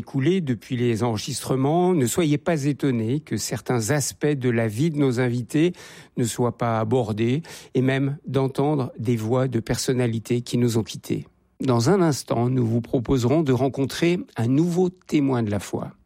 Écoulé depuis les enregistrements, ne soyez pas étonnés que certains aspects de la vie de nos invités ne soient pas abordés et même d'entendre des voix de personnalités qui nous ont quittés. Dans un instant, nous vous proposerons de rencontrer un nouveau témoin de la foi.